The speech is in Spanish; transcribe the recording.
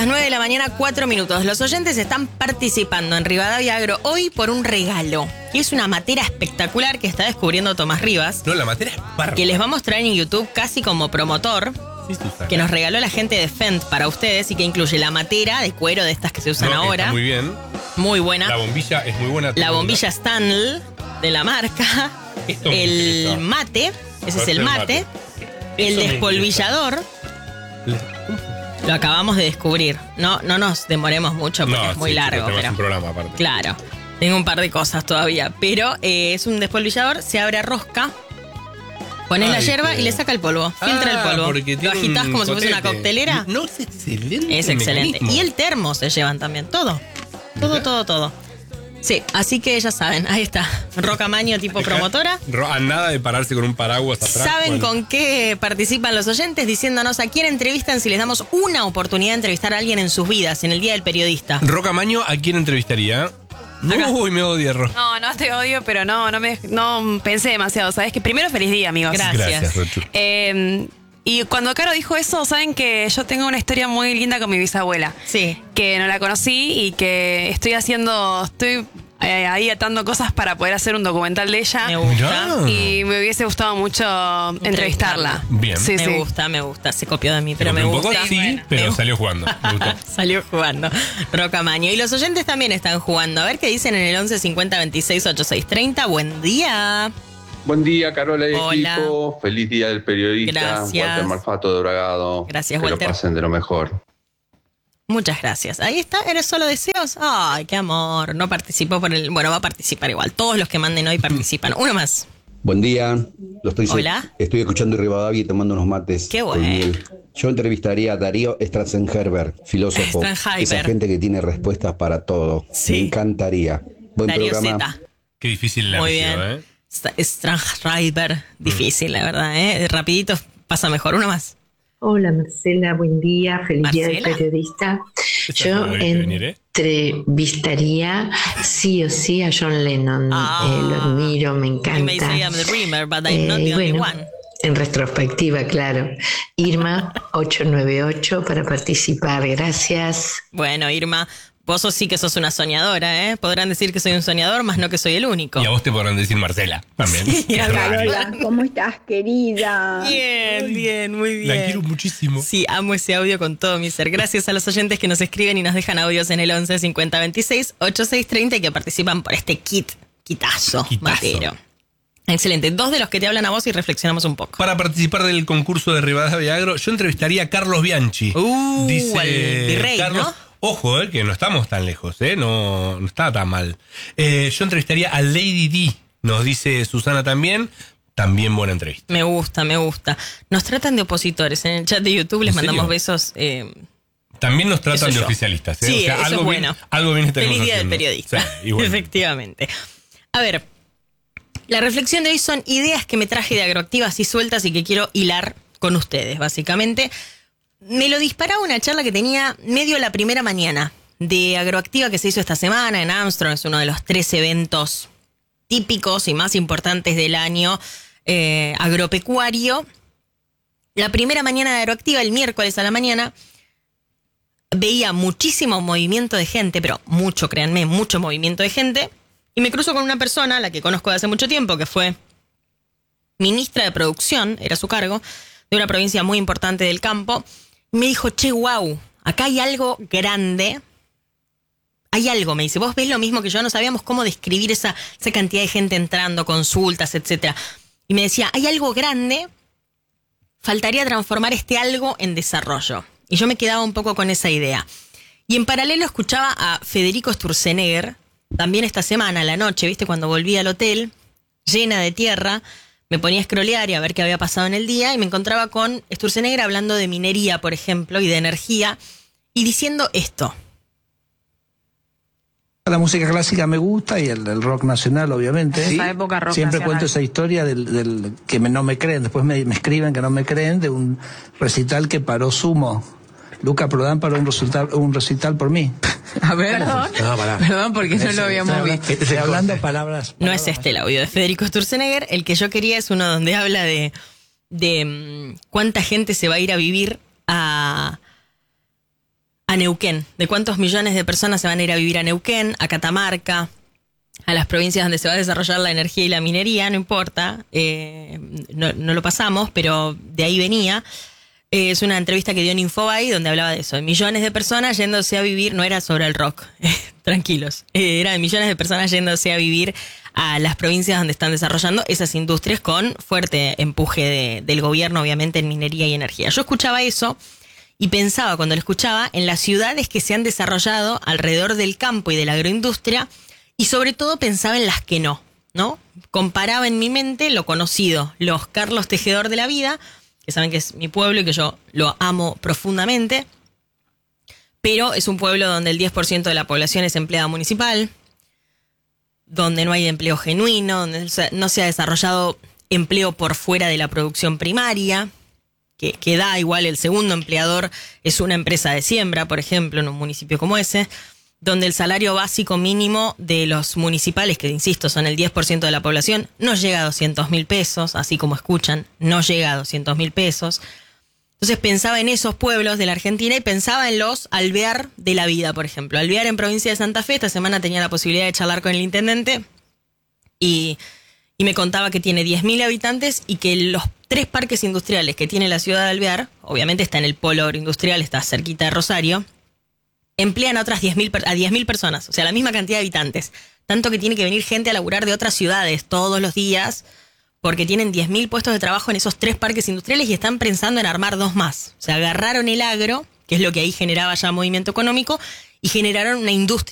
Las 9 de la mañana, 4 minutos. Los oyentes están participando en Rivadavia Agro hoy por un regalo. Y es una matera espectacular que está descubriendo Tomás Rivas. No, la matera es bárbara. Que les va a mostrar en YouTube casi como promotor. Sí, Susana. Que nos regaló la gente de Fendt para ustedes y que incluye la matera de cuero de estas que se usan ahora. Está muy bien. Muy buena. La bombilla es muy buena. La bombilla Stanley de la marca. El mate. Ese es el mate. El despolvillador. Lo acabamos de descubrir. No nos demoremos mucho porque es muy largo. Pero pero un programa aparte. Claro, tengo un par de cosas todavía. Pero es un despolvillador, se abre a rosca, pones la yerba y le saca el polvo. Filtra el polvo. Lo agitás como si fuese una coctelera. No, es excelente. Es excelente. Mecanismo. Y el termo se llevan también. Todo. Sí, así que ya saben, ahí está. Rocamaño tipo promotora. A nada de pararse con un paraguas atrás. ¿Saben con qué participan los oyentes? Diciéndonos a quién entrevistan si les damos una oportunidad de entrevistar a alguien en sus vidas, en el Día del Periodista. Rocamaño, ¿a quién entrevistaría? Uy, me odio, Ro. No te odio, pero no pensé demasiado. ¿Sabes? Que primero feliz día, amigos. Gracias. Rochu. Y cuando Caro dijo eso, saben que yo tengo una historia muy linda con mi bisabuela. Sí. Que no la conocí y que estoy ahí atando cosas para poder hacer un documental de ella. Me gusta. Mirá. Y me hubiese gustado mucho entrevistarla. Bien. Sí, Me gusta. Se copió de mí, pero me un gusta. poco, sí, pero salió jugando. Me gustó. Salió jugando. Rocamaño. Y los oyentes también están jugando. A ver qué dicen en el 11 50 26 86 30. Buen día. Buen día, Carola y Hola. equipo. Feliz día del periodista. Gracias. Walter Malfato de Bragado. Gracias, que Walter. lo pasen de lo mejor. Muchas gracias. Ahí está, ¿eres solo deseos? Ay, qué amor. No participó Bueno, va a participar igual. Todos los que manden hoy participan. Uno más. Buen día, Hola. estoy escuchando Rivadavia y tomando unos mates. Qué con bueno. miel. Yo entrevistaría a Darío Strassenherber, filósofo. Strassenherber. Esa gente que tiene respuestas para todo. Sí. Me encantaría. Buen Darío programa. Z. Qué difícil la Muy misión, bien. Strassenherber. Difícil, la verdad, ¿eh? Rapidito pasa mejor. Uno más. Hola Marcela, buen día, feliz día del Marcela. periodista. Esta Yo no debe venir, ¿eh? entrevistaría sí o sí a John Lennon. Lo admiro, me You may encanta. say I'm the dreamer, but I'm not the only one. En retrospectiva, claro. Irma 898 para participar, gracias. Bueno, Irma, vos sí que sos una soñadora, ¿eh? Podrán decir que soy un soñador, más no que soy el único. Y a vos te podrán decir Marcela también. Sí, Qué raro. Hola, ¿cómo estás, querida? Bien, muy bien. La quiero muchísimo. Sí, amo ese audio con todo mi ser. Gracias a los oyentes que nos escriben y nos dejan audios en el 11 50 26 86 30 y que participan por este quitazo matero. Excelente. Dos de los que te hablan a vos y reflexionamos un poco. Para participar del concurso de Rivadavia Agro, yo entrevistaría a Carlos Bianchi. Dice al virrey, Carlos, ¿no? ojo, que no estamos tan lejos, no está tan mal. Yo entrevistaría a Lady D, nos dice Susana también. También buena entrevista. Me gusta. Nos tratan de opositores. En el chat de YouTube les ¿En serio? mandamos besos. También nos tratan Eso de yo. oficialistas. Sí, O sea, eso algo es bien, bueno. algo bien estaremos Feliz día del haciendo. periodista. Sí, igual. Efectivamente. A ver, la reflexión de hoy son ideas que me traje de Agroactiva así sueltas y que quiero hilar con ustedes, básicamente. Me lo disparaba una charla que tenía medio la primera mañana de Agroactiva que se hizo esta semana en Armstrong. Es uno de los 3 eventos típicos y más importantes del año agropecuario. La primera mañana de Agroactiva, el miércoles a la mañana, veía muchísimo movimiento de gente, pero mucho, créanme, mucho movimiento de gente. Y me cruzo con una persona, la que conozco de hace mucho tiempo, que fue ministra de Producción, era su cargo, de una provincia muy importante del campo. Y me dijo, che, wow, acá hay algo grande. Hay algo, me dice, vos ves lo mismo que yo, no sabíamos cómo describir esa cantidad de gente entrando, consultas, etcétera. Y me decía, hay algo grande, faltaría transformar este algo en desarrollo. Y yo me quedaba un poco con esa idea. Y en paralelo escuchaba a Federico Sturzenegger, también esta semana, a la noche, ¿viste? Cuando volví al hotel, llena de tierra, me ponía a scrollear y a ver qué había pasado en el día y me encontraba con Sturzenegger hablando de minería, por ejemplo, y de energía, y diciendo esto. La música clásica me gusta y el rock nacional, obviamente. Esa época rock Siempre nacional. cuento esa historia del que no me creen. Después me escriben que no me creen de un recital que paró Sumo. Luca Prodan paró un recital por mí. A ver, perdón, porque no lo habíamos visto. Estoy hablando palabras. No es este el audio de Federico Sturzenegger. El que yo quería es uno donde habla de cuánta gente se va a ir a vivir a a Neuquén, de cuántos millones de personas se van a ir a vivir a Neuquén, a Catamarca, a las provincias donde se va a desarrollar la energía y la minería, no importa, no lo pasamos, pero de ahí venía. Es una entrevista que dio en Infobae donde hablaba de eso, de millones de personas yéndose a vivir, no era sobre el rock, tranquilos, era de millones de personas yéndose a vivir a las provincias donde están desarrollando esas industrias con fuerte empuje del gobierno, obviamente, en minería y energía. Yo escuchaba eso y pensaba, cuando lo escuchaba, en las ciudades que se han desarrollado alrededor del campo y de la agroindustria, y sobre todo pensaba en las que no. Comparaba en mi mente lo conocido, los Carlos Tejedor de la vida, que saben que es mi pueblo y que yo lo amo profundamente, pero es un pueblo donde el 10% de la población es empleada municipal, donde no hay empleo genuino, donde no se ha desarrollado empleo por fuera de la producción primaria, que da igual, el segundo empleador es una empresa de siembra, por ejemplo, en un municipio como ese, donde el salario básico mínimo de los municipales, que insisto son el 10% de la población, no llega a 200.000 pesos, así como escuchan, no llega a 200.000 pesos. Entonces pensaba en esos pueblos de la Argentina y pensaba en los Alvear de la vida, por ejemplo. Alvear en provincia de Santa Fe, esta semana tenía la posibilidad de charlar con el intendente y me contaba que tiene 10.000 habitantes y que los 3 parques industriales que tiene la ciudad de Alvear, obviamente está en el polo agroindustrial, está cerquita de Rosario, emplean a otras 10.000 personas, o sea, la misma cantidad de habitantes. Tanto que tiene que venir gente a laburar de otras ciudades todos los días, porque tienen 10.000 puestos de trabajo en esos 3 parques industriales y están pensando en armar 2 más. O sea, agarraron el agro, que es lo que ahí generaba ya movimiento económico, y generaron una industria